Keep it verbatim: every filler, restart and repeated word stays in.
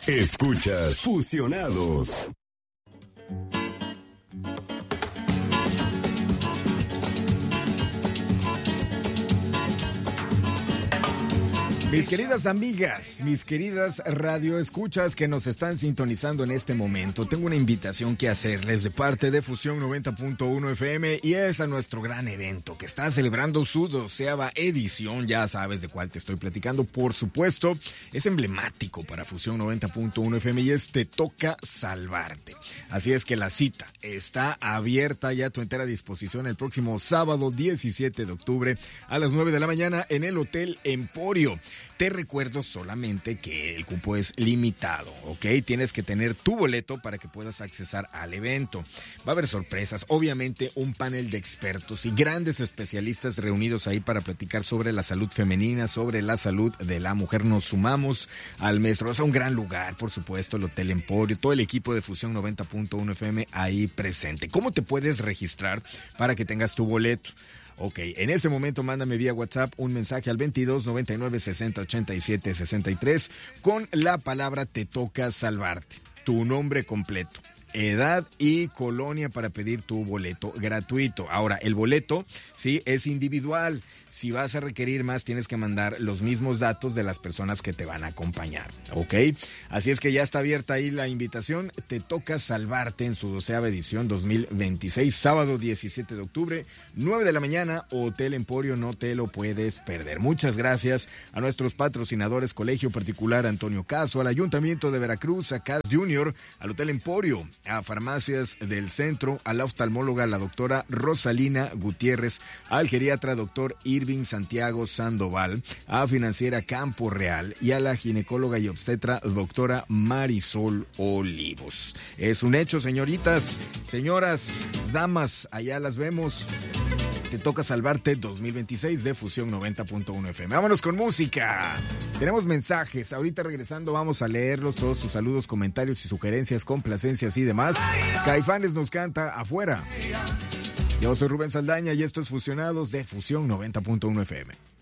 Escuchas Fusionados. Mis queridas amigas, mis queridas radioescuchas que nos están sintonizando en este momento, tengo una invitación que hacerles de parte de Fusión noventa punto uno F M y es a nuestro gran evento que está celebrando su doceava edición. Ya sabes de cuál te estoy platicando, por supuesto, es emblemático para Fusión noventa punto uno F M y es Te Toca Salvarte. Así es que la cita está abierta ya a tu entera disposición el próximo sábado diecisiete de octubre a las nueve de la mañana en el Hotel Emporio. Te recuerdo solamente que el cupo es limitado, ¿ok? Tienes que tener tu boleto para que puedas accesar al evento. Va a haber sorpresas, obviamente un panel de expertos y grandes especialistas reunidos ahí para platicar sobre la salud femenina, sobre la salud de la mujer. Nos sumamos al Maestro, o sea, un gran lugar, por supuesto, el Hotel Emporio, todo el equipo de Fusión noventa punto uno F M ahí presente. ¿Cómo te puedes registrar para que tengas tu boleto? Ok, en este momento mándame vía WhatsApp un mensaje al veintidós noventa y nueve sesenta ochenta y siete sesenta y tres con la palabra Te Toca Salvarte, tu nombre completo, edad y colonia para pedir tu boleto gratuito. Ahora, el boleto, sí, es individual. Si vas a requerir más, tienes que mandar los mismos datos de las personas que te van a acompañar, ¿ok? Así es que ya está abierta ahí la invitación. Te Toca Salvarte en su doceava edición dos mil veintiséis, sábado diecisiete de octubre, nueve de la mañana, Hotel Emporio, no te lo puedes perder. Muchas gracias a nuestros patrocinadores, Colegio Particular Antonio Caso, al Ayuntamiento de Veracruz, a Cas Junior, al Hotel Emporio, a Farmacias del Centro, a la oftalmóloga, la doctora Rosalina Gutiérrez, al geriatra, doctor Irving Santiago Sandoval, a Financiera Campo Real y a la ginecóloga y obstetra, doctora Marisol Olivos. Es un hecho, señoritas, señoras, damas, allá las vemos. Te Toca Salvarte dos mil veintiséis de Fusión noventa punto uno F M. Vámonos con música. Tenemos mensajes. Ahorita regresando vamos a leerlos, todos sus saludos, comentarios y sugerencias, complacencias y demás. Caifanes nos canta Afuera. Yo soy Rubén Saldaña y esto es Fusionados de Fusión noventa punto uno F M.